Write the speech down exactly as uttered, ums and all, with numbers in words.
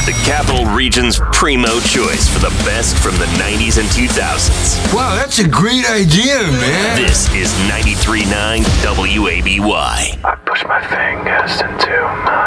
the Capital Region's primo choice for the best from the nineties and two thousands. Wow, that's a great idea, man. This is ninety-three point nine W A B Y. I push my fingers into my